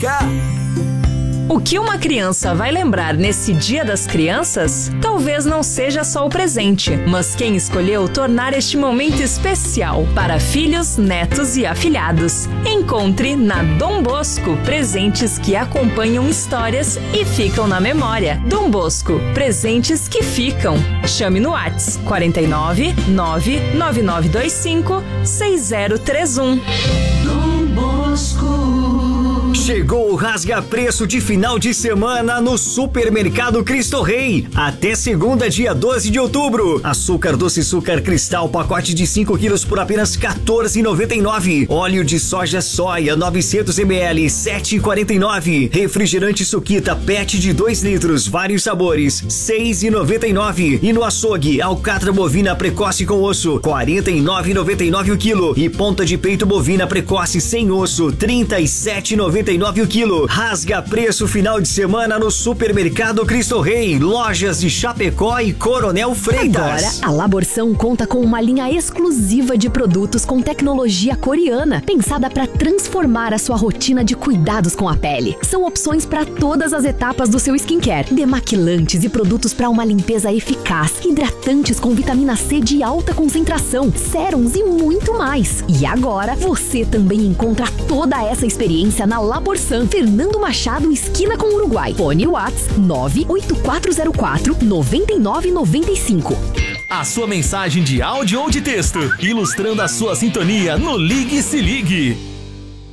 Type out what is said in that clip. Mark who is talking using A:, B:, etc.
A: cá!
B: O que uma criança vai lembrar nesse Dia das Crianças? Talvez não seja só o presente, mas quem escolheu tornar este momento especial para filhos, netos e afilhados. Encontre na Dom Bosco presentes que acompanham histórias e ficam na memória. Dom Bosco, presentes que ficam. Chame no WhatsApp 49 99925 6031.
A: Dom Bosco. Chegou o rasga preço de final de semana no Supermercado Cristo Rei. Até segunda, dia 12 de outubro. Açúcar doce Açúcar Cristal, pacote de 5 quilos por apenas R$14,99. Óleo de soja soia 900 ml, R$7,49. Refrigerante Suquita PET de 2 litros, vários sabores, R$6,99. E no açougue, alcatra bovina precoce com osso, R$49,99 o quilo. E ponta de peito bovina precoce sem osso, R$37,99 o quilo. Rasga preço final de semana no Supermercado Cristo Rei. Lojas de Chapecó e Coronel Freitas.
C: Agora, a Laborção conta com uma linha exclusiva de produtos com tecnologia coreana, pensada para transformar a sua rotina de cuidados com a pele. São opções para todas as etapas do seu skincare. Demaquilantes e produtos para uma limpeza eficaz, hidratantes com vitamina C de alta concentração, sérums e muito mais. E agora, você também encontra toda essa experiência na Laborsan, Fernando Machado, esquina com Uruguai. Fone WhatsApp 98404-9995.
D: A sua mensagem de áudio ou de texto, ilustrando a sua sintonia no Ligue e Se Ligue.